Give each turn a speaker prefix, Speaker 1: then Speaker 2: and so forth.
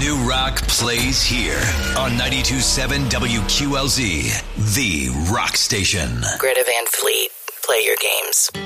Speaker 1: New rock plays here on 92.7 WQLZ, the rock station.
Speaker 2: Greta Van Fleet, play your games.